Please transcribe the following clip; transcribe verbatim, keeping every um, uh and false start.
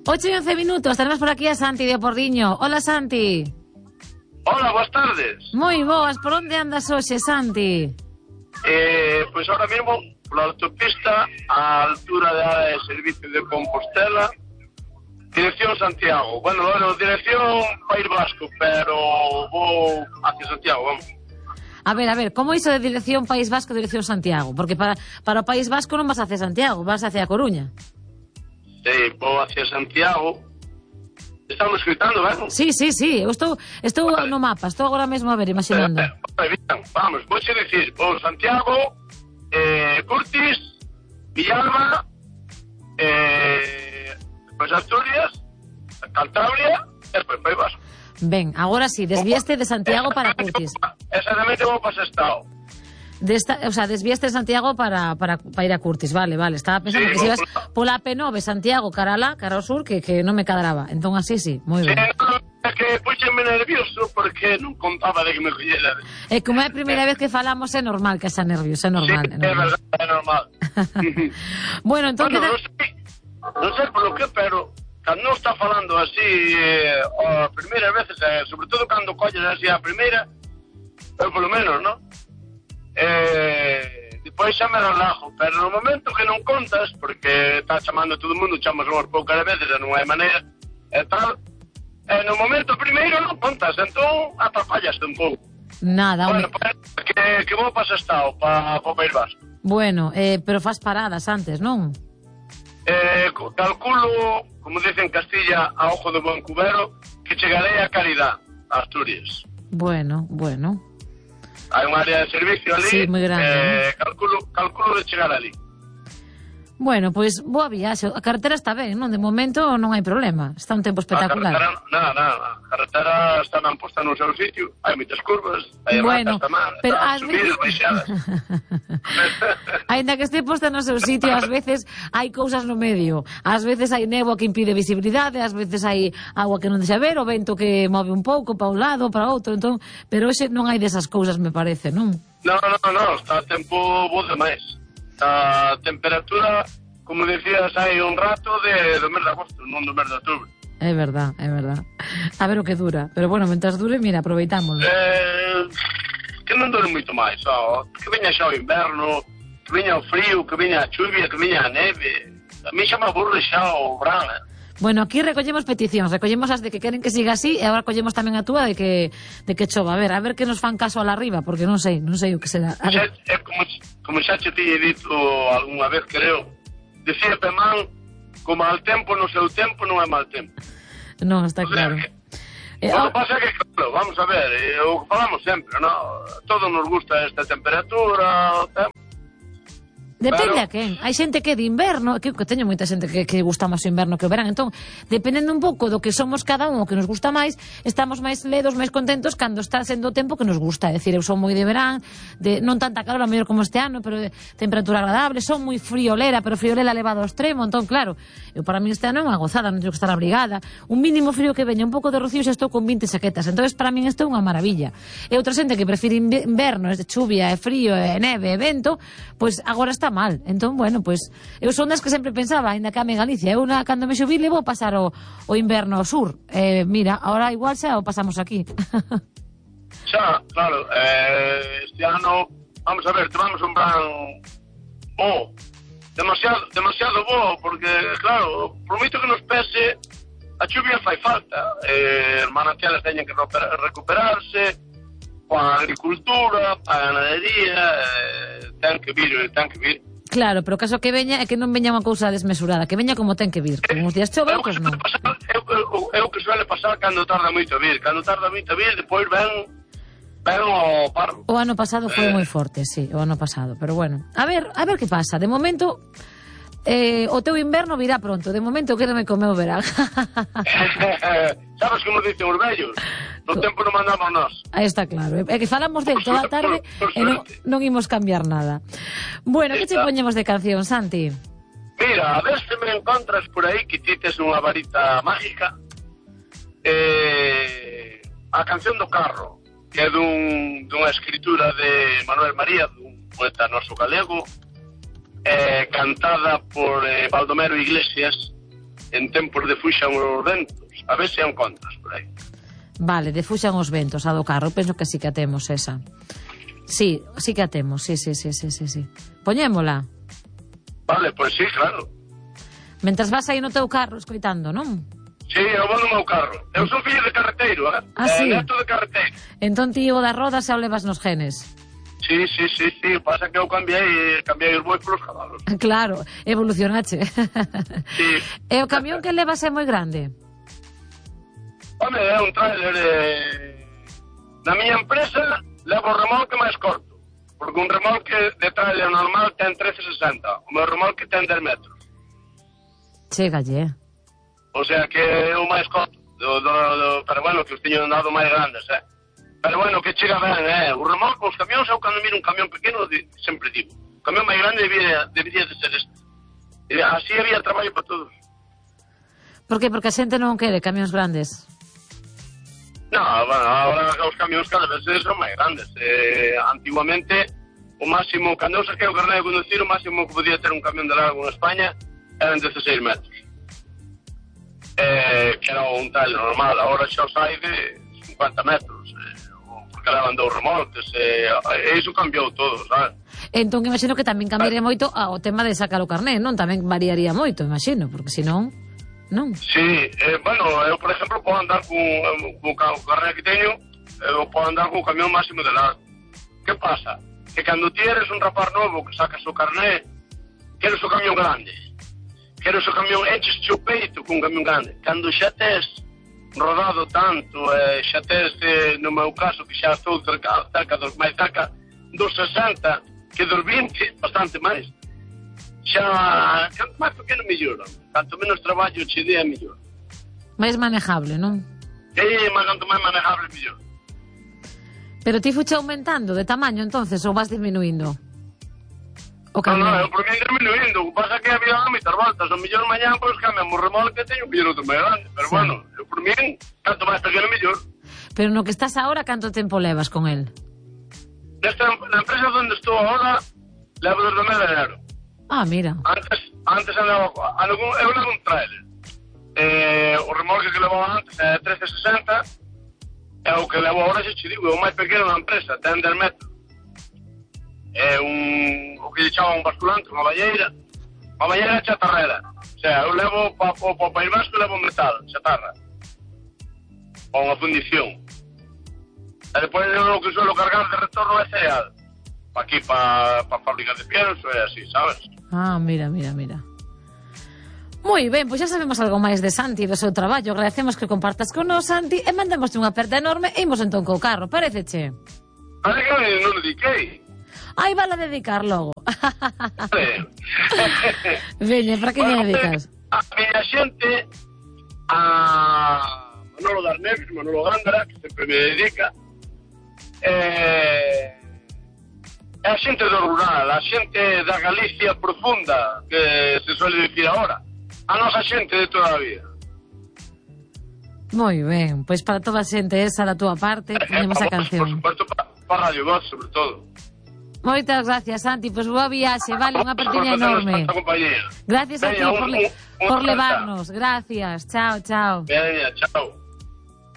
ocho y once minutos, tenemos por aquí a Santi de Pordiño. Hola, Santi. Hola, boas tardes. Moi boas, por onde andas hoxe, Santi? Eh, pois ahora mesmo, pola autopista, a altura da área de servicio de Compostela, dirección Santiago. Bueno, bueno, dirección País Vasco, pero vou hacia Santiago, vamos. A ver, a ver, como iso de dirección País Vasco, dirección Santiago? Porque para, para o País Vasco non vas hacia Santiago, vas hacia a Coruña. Sí, vou hacia Santiago. Estamos escritando, ¿verdad? Sí, sí, sí, eu estou, estou vale. no mapa, estou agora mesmo a ver, imaginando. Eh, eh, bien, vamos, vou xe dicir, vou Santiago, eh, Curtis, Villalba, eh, despois Asturias, Cantabria, e despois País Vasco. Ben, agora sí, desviaste de Santiago para Curtis. Exactamente vou para Sestao. De esta, o sea, desviaste de Santiago para, para, para ir a Curtis, vale, vale. Estaba pensando sí, que si ibas pola P nove Santiago, cara alá, cara ao sur, que, que non me cadraba. Entón así, sí, moi ben. Sí, no, é que puxenme nervioso porque non contaba de que me collera. E como é a primeira vez que falamos, é normal que xa nervioso, é normal. Sí, é, normal. é verdad, é normal. Bueno, entón... Bueno, queda... non sei, non sei polo que, pero cando non está falando así eh, a primeira veces, eh, sobre todo cando colles así a primeira, eu polo menos, non? Eh, depois xa me relajo, pero no momento que non contas, porque está chamando todo o mundo, chamas unhas poucas veces e non hai maneira e tal, e no momento primeiro non contas, entón atrapallas un pouco. Nada, bueno, hombre. pues, que, que vou para Sestao, para pa País Vasco. Bueno, eh, pero faz paradas antes, non? Eh, calculo, como dicen en Castilla, a ojo do buen cubero, que chegarei a Caridad, a Asturias. Bueno, bueno. Hai unha área de servicio ali, sí, moi grande, eh, ¿no? calculo, calculo de chegar ali. Bueno, pois pues, boa viaxe. A carretera está ben, non? De momento non hai problema. Está un tempo espectacular. A carretera, nada, nada. A carretera está ben posta no seu sitio. Hai moitas curvas, hai bueno, ratas tamén, pero está ás subidas, veces... baixadas. Ainda que este posta no seu sitio, ás veces hai cousas no medio. Ás veces hai néboa que impide visibilidade, ás veces hai agua que non deixa ver, o vento que move un pouco para un lado, para outro, entón, pero hoxe non hai desas cousas, me parece, non? Non, non, non, está a tempo bo demais. A temperatura, como decías, hai un rato de, do mes de agosto, non do mes de outubro. É verdad, é verdad. A ver o que dura. Pero bueno, mentras dure, mira, aproveitámoslo. Eh, que non dure moito máis, ó. Que veña xa o inverno, que veña o frío, que veña a chuvia, que veña a neve. A mí xa me aburre xa o verán, eh. Bueno, aquí recollemos peticións, recollemos as de que queren que siga así e agora recollemos tamén a túa de que de que chova. A ver, a ver que nos fan caso a la arriba, porque non sei, non sei o que será. A xa, ver. é como, como xa te tiñe dito algunha vez, creo, decía Pemán, como al tempo no seu tempo non é mal tempo. Non, está claro. Que, eh, o que pasa é que, claro, vamos a ver, eh, o que falamos sempre, ¿no? Todo nos gusta esta temperatura, o tempo. Depende pero... a quen. Hai xente que de inverno, que, que teño moita xente que, que gusta máis o inverno que o verán. Entón, dependendo un pouco do que somos cada un, o que nos gusta máis, estamos máis ledos, máis contentos cando está sendo o tempo que nos gusta. É dicir, eu son moi de verán, de non tanta calor, a mellor como este ano, pero de temperatura agradable, son moi friolera, pero friolera levado ao extremo. Entón, claro, eu para mí este ano é unha gozada, non teño que estar abrigada. Un mínimo frío que veña, un pouco de rocío, xa estou con vinte saquetas. Entón, para mí isto é unha maravilla. E outra xente que prefire inverno, é de chuvia, é frío, é neve, é vento, pois agora está mal. Entón, bueno, pois eu son das que sempre pensaba, ainda que ame Galicia, eu na, cando me xubile vou pasar o, o inverno ao sur. Eh, mira, ahora igual xa o pasamos aquí. Xa, claro, eh, este ano, vamos a ver, tomamos un verán bo, demasiado, demasiado bo, porque, claro, por moito que nos pese, a chuvia fai falta, eh, os manantiales teñen que recuperarse, para a agricultura, para a ganadería, eh, ten que vir, ten que vir. Claro, pero o caso que veña é que non veña unha cousa desmesurada, que veña como ten que vir. Como os días chove, pois non. É o que suele pasar cando tarda moito a vir. Cando tarda moito a vir, depois ven, ven o parro. O ano pasado foi eh... moi forte, sí, o ano pasado. Pero bueno, a ver, a ver que pasa. De momento, eh, o teu inverno virá pronto. De momento, quédame co meu verán. Sabes como dicen os vellos? No tempo non mandamos nós. Aí está claro. É que falamos de toda a tarde e non, non imos cambiar nada. Bueno, que che poñemos de canción, Santi? Mira, a ver se me encontras por aí que ti tes unha varita mágica. Eh, a canción do carro, que é dun, dunha escritura de Manuel María, dun poeta noso galego, eh, cantada por eh, Baldomero Iglesias, en tempos de fuxan os ventos. A ver se han contras por aí. Vale, de fuxan os ventos, a do carro. Penso que sí que a temos esa. Sí, sí que a temos, sí, sí, sí, sí, sí, sí. Poñémola. Vale, pois sí, claro. Mentras vas aí no teu carro escoitando, non? Sí, eu vou no meu carro. Eu son fillo de carreteiro, eh? Ah, sí? Eh, neto de carreteiro. Entón ti o das rodas xa o levas nos genes. Sí, sí, sí, sí. Pasa que eu cambiei, cambiei os bois polos cabalos. Claro, evolucionache. Sí. E o camión que levas é moi grande? Home, é un trailer eh... Na miña empresa levo o remolque máis corto. Porque un remolque de trailer normal ten trece sesenta. O meu remolque ten dez metros. Chegalle. O sea que é o máis corto. Do, do, do, pero bueno, que os teño dado máis grandes, eh. Pero bueno, que chega ben, eh. O remolque, os camións, eu cando miro un camión pequeno, de, sempre digo, o camión máis grande debería, debería de ser este. E así había traballo para todos. Por que? Porque a xente non quere camións grandes. No, bueno, ahora os camións cada vez son máis grandes. Eh, antiguamente, o máximo, cando eu saquei o carné de conducir, o máximo que podía ter un camión de largo en España eran dezasseis metros. Eh, que era un tal normal, agora xa sai de cincuenta metros. Eh, porque levan dous remolques, e eh, iso cambiou todo, sabes? Entón, imagino que tamén cambiaría moito o tema de sacar o carné, non? Tamén variaría moito, imagino, porque senón, non? Sí, eh, bueno, eu, por exemplo, podo andar con, con o carné que teño, eu podo andar con o camión máximo de largo. Que pasa? Que cando ti eres un rapaz novo que sacas o carné, queres o camión grande. Queres o camión, enches o peito con un camión grande. Cando xa tes rodado tanto, eh, xa tes, eh, no meu caso, que xa estou cerca, cerca dos máis cerca dos sesenta, que dos vinte, bastante máis. Xa, canto máis pequeno, mellor. Canto menos traballo che dea, mellor. Máis manejable, non? E, mas canto máis manejable, mellor. Pero ti fuche aumentando de tamaño, entonces, ou vas disminuindo? O No, no, eu por mí disminuindo. O que pasa é que había a mitad voltas. O mellor mañán, pois, cambiamos o remolque que teño, mellor outro máis grande. Pero sí. Bueno, eu por mí, canto máis pequeno, mellor. Pero no que estás ahora, canto tempo levas con el? Nesta, na empresa onde estou agora, levo desde o mes de enero. Ah, mira. Antes, antes andaba, eu levo un trailer. Eh, o remolque que levaba antes é trece sesenta, e o que levo agora, xa che digo, é o máis pequeno da empresa, ten dez metros. É un, o que lle chama un basculante, unha balleira. Unha balleira chatarrera. O sea, eu levo para pa, pa, País Vasco, levo metal, chatarra. Ou unha fundición. E depois eu o que suelo cargar de retorno é cereal. Pa aquí, pa, pa fábrica de pienso, é así, sabes? Ah, mira, mira, mira. Moi ben, pois xa sabemos algo máis de Santi e do seu traballo. Agradecemos que compartas con nos, Santi, e mandamos unha aperta enorme e imos entón co carro, pareceche? Parece que non o dediquei. Ai, vala dedicar logo. Vale. Veña, para que bueno, lle dedicas? A miña xente, a Manolo das Neves, Manolo Gándara, que sempre me dedica, eh, é a xente do rural, a xente da Galicia profunda, que se suele dicir agora, a nosa xente de toda a vida. Moi ben, pois para toda a xente esa da túa parte, poñemos a canción. Por supuesto, para, para Radio Voz, sobre todo. Moitas gracias, Santi, pois boa viaxe, vale, unha apertiña enorme. Gracias a ti por, le, por levarnos, gracias, chao, chao. Veña, chao.